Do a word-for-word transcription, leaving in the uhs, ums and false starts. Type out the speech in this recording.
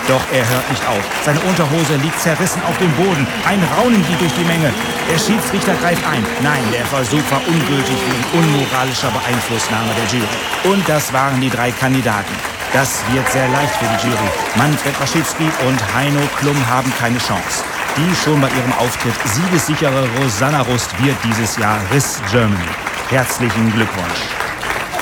Doch er hört nicht auf. Seine Unterhose liegt zerrissen auf dem Boden. Ein Raunen geht durch die Menge. Der Schiedsrichter greift ein. Nein, der Versuch war ungültig wegen unmoralischer Beeinflussnahme der Jury. Und das waren die drei Kandidaten. Das wird sehr leicht für die Jury. Manfred Waschitzki und Heino Klum haben keine Chance. Die schon bei ihrem Auftritt siegessichere Rosanna Rust wird dieses Jahr Riss Germany. Herzlichen Glückwunsch.